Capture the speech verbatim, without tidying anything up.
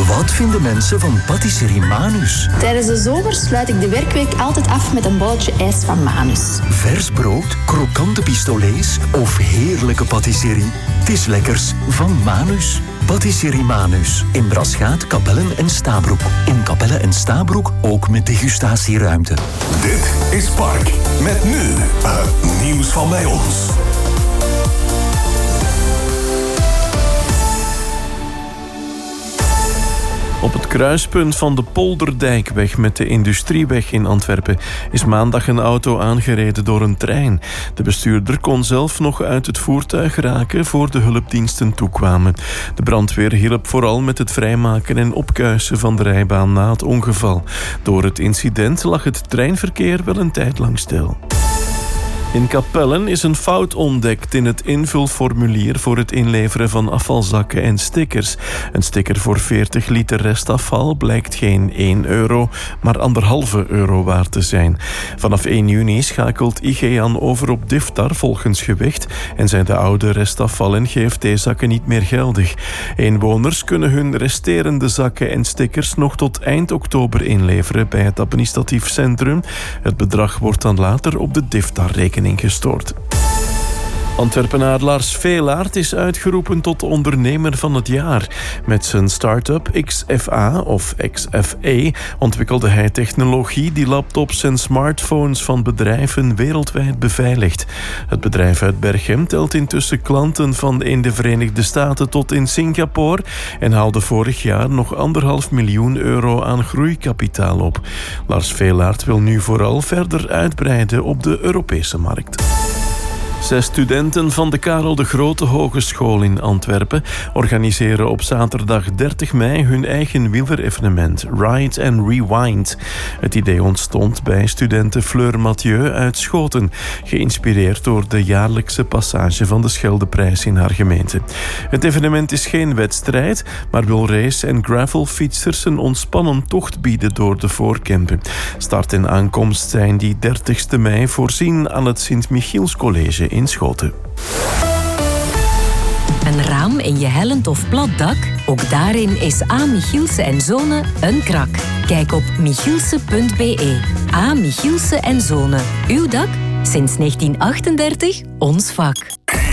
Wat vinden mensen van patisserie Manus? Tijdens de zomer sluit ik de werkweek altijd af met een bolletje ijs van Manus. Vers brood, krokante pistolets of heerlijke patisserie? Het is lekkers van Manus. Patisserie Manus. In Braschaat, Capelle en Stabroek. In Capelle en Stabroek ook met degustatieruimte. Dit is Park. Met nu het nieuws van bij ons. Op het kruispunt van de Polderdijkweg met de Industrieweg in Antwerpen is maandag een auto aangereden door een trein. De bestuurder kon zelf nog uit het voertuig raken voor de hulpdiensten toekwamen. De brandweer hielp vooral met het vrijmaken en opkuisen van de rijbaan na het ongeval. Door het incident lag het treinverkeer wel een tijd lang stil. In Capellen is een fout ontdekt in het invulformulier voor het inleveren van afvalzakken en stickers. Een sticker voor veertig liter restafval blijkt geen één euro, maar anderhalve euro waard te zijn. Vanaf één juni schakelt IGEAN over op Diftar volgens gewicht en zijn de oude restafval- en G F T-zakken niet meer geldig. Inwoners kunnen hun resterende zakken en stickers nog tot eind oktober inleveren bij het administratief centrum. Het bedrag wordt dan later op de Diftar-rekening gestort. Antwerpenaar Lars Veelaert is uitgeroepen tot ondernemer van het jaar. Met zijn start-up X F A of X F E ontwikkelde hij technologie die laptops en smartphones van bedrijven wereldwijd beveiligt. Het bedrijf uit Berchem telt intussen klanten van in de Verenigde Staten tot in Singapore en haalde vorig jaar nog anderhalf miljoen euro aan groeikapitaal op. Lars Veelaert wil nu vooral verder uitbreiden op de Europese markt. Zes studenten van de Karel de Grote Hogeschool in Antwerpen organiseren op zaterdag dertig mei hun eigen wielerevenement Ride and Rewind. Het idee ontstond bij studenten Fleur Mathieu uit Schoten, geïnspireerd door de jaarlijkse passage van de Scheldeprijs in haar gemeente. Het evenement is geen wedstrijd, maar wil race- en gravelfietsers een ontspannen tocht bieden door de Voorkempen. Start en aankomst zijn die dertigste mei voorzien aan het Sint-Michielscollege in Schoten. Een raam in je hellend of plat dak? Ook daarin is A. Michielse en Zonen een krak. Kijk op michielse punt b e. A. Michielse en Zonen. Uw dak? Sinds negentien achtendertig ons vak.